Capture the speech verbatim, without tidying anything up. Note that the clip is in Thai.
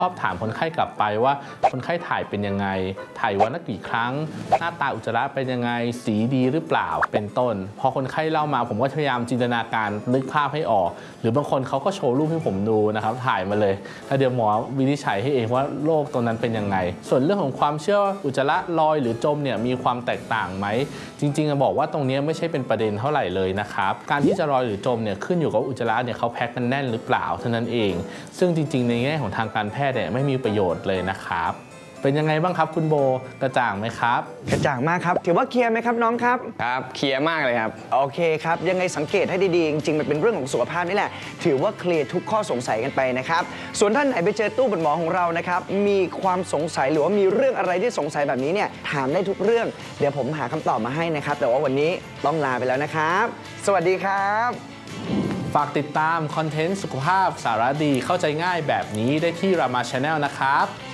ชอบถามคนไข้กลับไปว่าคนไข้ถ่ายเป็นยังไงถ่ายวันละกี่ครั้งหน้าตาอุจจาระเป็นยังไงสีดีหรือเปล่าเป็นต้นพอคนไข้เล่ามาผมก็พยายามจินตนาการนึกภาพให้ออกหรือบางคนเขาก็โชว์รูปให้ผมดูนะครับถ่ายมาเลยแล้วเดี๋ยวหมอวินิจฉัยให้เองว่าโรคตรงนั้นเป็นยังไงส่วนเรื่องของความเชื่อว่าอุจจาระลอยหรือจมเนี่ยมีความแตกต่างไหมจริงๆจะบอกว่าตรงนี้ไม่ใช่เป็นประเด็นเท่าไหร่เลยนะครับการที่จะลอยหรือจมเนี่ยขึ้นอยู่กับอุจจาระเนี่ยเขาแพ็คกันแน่นหรือเปล่าเท่านั้นเองซึ่งจริงๆในแง่ของทางการแพทย์เนี่ยไม่มีประโยชน์เลยนะครับเป็นยังไงบ้างครับคุณโบกระจ่างไหมครับกระจ่างมากครับถือว่าเคลียร์ไหมครับน้องครับครับเคลียร์มากเลยครับโอเคครับยังไงสังเกตให้ดีๆจริงๆมันเป็นเรื่องของสุขภาพนี่แหละถือว่าเคลียร์ทุกข้อสงสัยกันไปนะครับส่วนท่านไหนไปเจอตู้บนหมอของเรานะครับมีความสงสัยหรือว่ามีเรื่องอะไรที่สงสัยแบบนี้เนี่ยถามได้ทุกเรื่องเดี๋ยวผมหาคำตอบมาให้นะครับแต่ว่าวันนี้ต้องลาไปแล้วนะครับสวัสดีครับฝากติดตามคอนเทนต์สุขภาพสาระดีเข้าใจง่ายแบบนี้ได้ที่ Rama Channel นะครับ